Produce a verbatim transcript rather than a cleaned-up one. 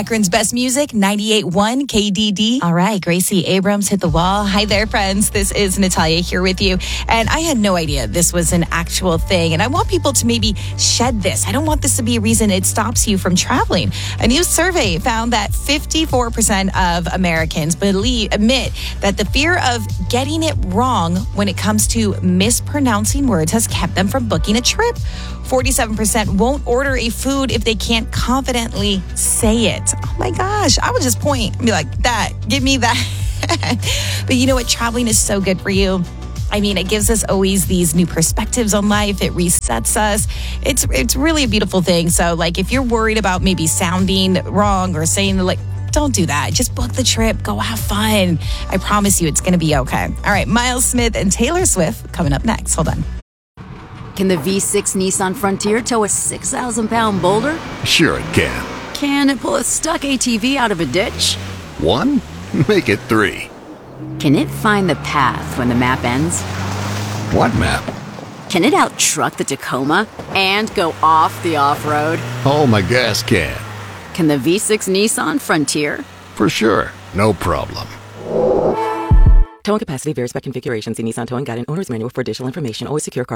Akron's best music, ninety-eight point one K D D. All right, Gracie Abrams hit the wall. Hi there, friends. This is Natalia here with you. And I had no idea this was an actual thing. And I want people to maybe shed this. I don't want this to be a reason it stops you from traveling. A new survey found that fifty-four percent of Americans believe, admit that the fear of getting it wrong when it comes to mispronouncing words has kept them from booking a trip. forty-seven percent won't order a food if they can't confidently say it. Oh my gosh, I would just point and be like, that, give me that. But you know what? Traveling is so good for you. I mean, it gives us always these new perspectives on life. It resets us. It's it's really a beautiful thing. So, like, if you're worried about maybe sounding wrong or saying, like, don't do that. Just book the trip. Go have fun. I promise you it's going to be okay. All right, Miles Smith and Taylor Swift coming up next. Hold on. Can the V six Nissan Frontier tow a six thousand pound boulder? Sure it can. Can it pull a stuck A T V out of a ditch? One? Make it three. Can it find the path when the map ends? What map? Can it out-truck the Tacoma and go off the off-road? Oh, my gas can. Can the V six Nissan Frontier? For sure. No problem. Towing capacity varies by configuration. See Nissan Towing Guide and Owner's Manual for additional information. Always secure car.